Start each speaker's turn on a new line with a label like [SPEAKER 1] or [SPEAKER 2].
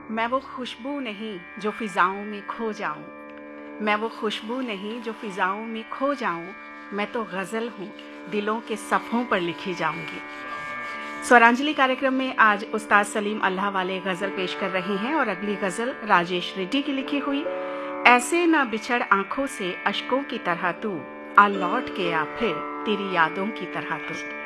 [SPEAKER 1] मैं वो खुशबू नहीं जो फिजाओं में खो जाऊं, मैं वो खुशबू नहीं जो फिजाओं में खो जाऊं, मैं तो गज़ल हूँ दिलों के सफ़ों पर लिखी जाऊंगी। स्वरांजलि कार्यक्रम में आज उस्ताद सलीम अल्लाह वाले गज़ल पेश कर रहे हैं और अगली गज़ल राजेश रेड्डी की लिखी हुई ऐसे ना बिछड़ आंखों से अश्कों की तरह तू, आ लौट के आ फिर तेरी यादों की तरह तू।